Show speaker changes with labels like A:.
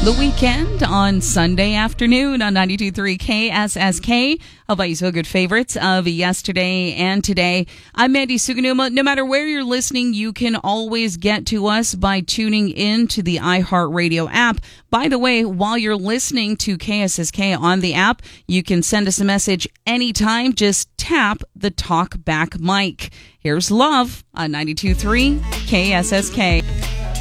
A: The Weekend on Sunday afternoon on 92.3 KSSK. I'll buy you some good favorites of yesterday and today. I'm Mandy Suganuma. No matter where you're listening, you can always get to us by tuning in to the iHeartRadio app. By the way, while you're listening to KSSK on the app, you can send us a message anytime. Just tap the talk back mic. Here's Love on 92.3 KSSK.